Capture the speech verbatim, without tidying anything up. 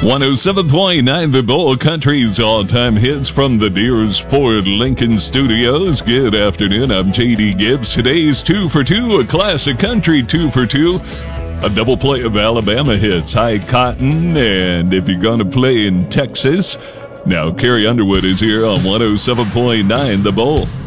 one oh seven point nine The Bull, country's all-time hits from the Deers Ford Lincoln Studios. Good afternoon, I'm J D Gibbs. Today's two for two, a classic country two for two. A double play of Alabama hits, High Cotton, and If You're Gonna Play in Texas. Now, Carrie Underwood is here on one oh seven point nine The Bull.